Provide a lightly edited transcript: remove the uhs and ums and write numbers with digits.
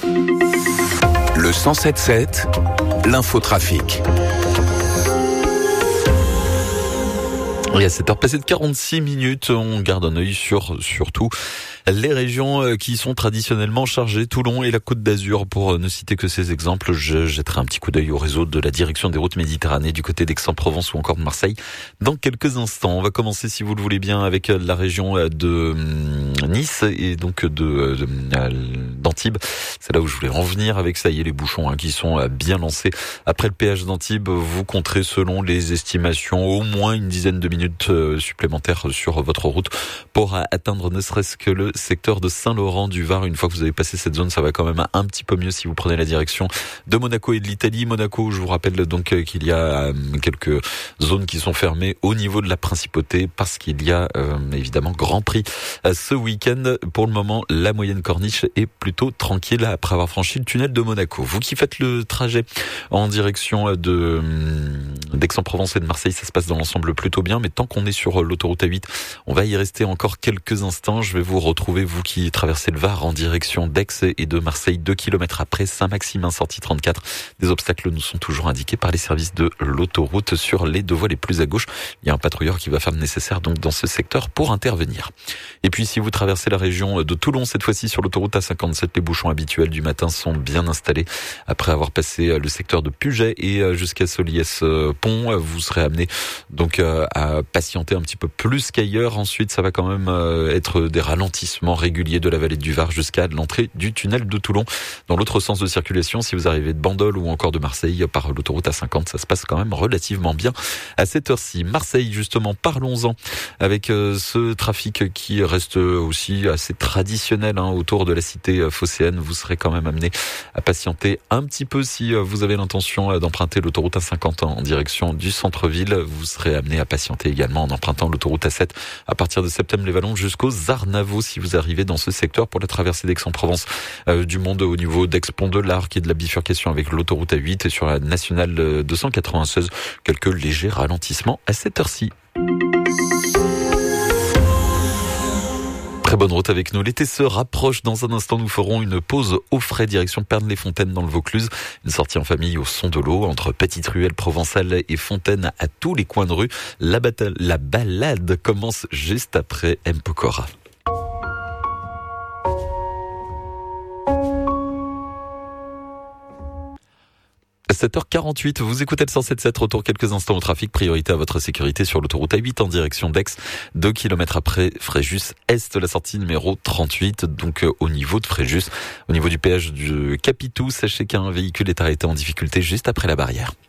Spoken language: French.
Le 107.7, l'infotrafic. Et à 7h passées de 46 minutes, on garde un œil sur surtout les régions qui sont traditionnellement chargées, Toulon et la Côte d'Azur. Pour ne citer que ces exemples, je jetterai un petit coup d'œil au réseau de la direction des routes Méditerranée du côté d'Aix-en-Provence ou encore de Marseille dans quelques instants. On va commencer, si vous le voulez bien, avec la région de Nice et donc d'Antibes. C'est là où je voulais en venir avec ça y est, les bouchons qui sont bien lancés. Après le péage d'Antibes, vous compterez selon les estimations au moins une dizaine de minutes supplémentaires sur votre route pour atteindre ne serait-ce que le secteur de Saint-Laurent-du-Var. Une fois que vous avez passé cette zone, ça va quand même un petit peu mieux si vous prenez la direction de Monaco et de l'Italie. Monaco, je vous rappelle donc qu'il y a quelques zones qui sont fermées au niveau de la principauté parce qu'il y a évidemment Grand Prix ce week-end. Pour le moment, la moyenne corniche est plutôt tranquille après avoir franchi le tunnel de Monaco. Vous qui faites le trajet en direction d'Aix-en-Provence et de Marseille, ça se passe dans l'ensemble plutôt bien, mais tant qu'on est sur l'autoroute A8, on va y rester encore quelques instants. Je vais vous retrouver, vous qui traversez le Var en direction d'Aix et de Marseille, 2 km après Saint-Maximin, sortie 34. Des obstacles nous sont toujours indiqués par les services de l'autoroute sur les deux voies les plus à gauche. Il y a un patrouilleur qui va faire le nécessaire donc dans ce secteur pour intervenir. Et puis si vous traversez la région de Toulon, cette fois-ci sur l'autoroute A57, les bouchons habituels du matin sont bien installés. Après avoir passé le secteur de Puget et jusqu'à Soliès-Pont, vous serez amené donc à patienter un petit peu plus qu'ailleurs. Ensuite, ça va quand même être des ralentissements réguliers de la vallée du Var jusqu'à l'entrée du tunnel de Toulon. Dans l'autre sens de circulation, si vous arrivez de Bandol ou encore de Marseille par l'autoroute A50, ça se passe quand même relativement bien à cette heure-ci. Marseille, justement, parlons-en avec ce trafic qui reste aussi assez traditionnel autour de la cité phocéenne. Vous serez quand même amené à patienter un petit peu si vous avez l'intention d'emprunter l'autoroute A50 en direction du centre-ville. Vous serez amené à patienter également en empruntant l'autoroute A7 à partir de Septem-les-Vallons jusqu'aux Arnavaux si vous arrivez dans ce secteur pour la traversée d'Aix-en-Provence du monde au niveau d'Aix-Pont-de-l'Arc et de la bifurcation avec l'autoroute A8 et sur la nationale 296. Quelques légers ralentissements à cette heure-ci. Très bonne route avec nous. L'été se rapproche. Dans un instant, nous ferons une pause au frais direction Pernes-les-Fontaines dans le Vaucluse. Une sortie en famille au son de l'eau entre Petite Ruelle Provençale et Fontaine à tous les coins de rue. La balade commence juste après M. Pokora. À 7h48, vous écoutez le 107.7, retour quelques instants au trafic, priorité à votre sécurité sur l'autoroute A8 en direction d'Aix, 2 km après Fréjus Est, la sortie numéro 38, donc au niveau de Fréjus, au niveau du péage du Capitou, sachez qu'un véhicule est arrêté en difficulté juste après la barrière.